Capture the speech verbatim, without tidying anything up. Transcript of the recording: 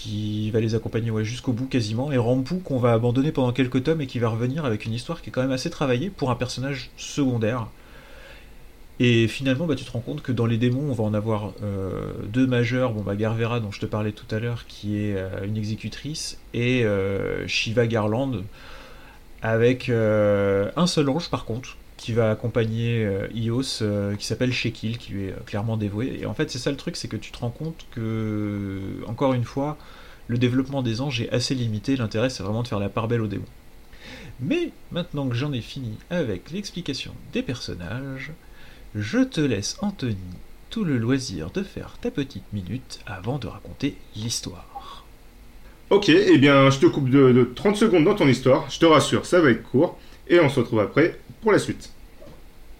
qui va les accompagner ouais, jusqu'au bout quasiment, et Rampo qu'on va abandonner pendant quelques tomes et qui va revenir avec une histoire qui est quand même assez travaillée pour un personnage secondaire. Et finalement, bah, tu te rends compte que dans les démons, on va en avoir euh, deux majeurs. Bon, bah, Garvera, dont je te parlais tout à l'heure, qui est euh, une exécutrice, et euh, Shiva Garland, avec euh, un seul ange par contre, qui va accompagner euh, Ios, euh, qui s'appelle Shekil, qui lui est euh, clairement dévoué. Et en fait, c'est ça le truc, c'est que tu te rends compte que, encore une fois, le développement des anges est assez limité. L'intérêt, c'est vraiment de faire la part belle aux démons. Mais maintenant que j'en ai fini avec l'explication des personnages, je te laisse, Anthony, tout le loisir de faire ta petite minute avant de raconter l'histoire. Ok, eh bien, je te coupe de, de trente secondes dans ton histoire. Je te rassure, ça va être court. Et on se retrouve après pour la suite.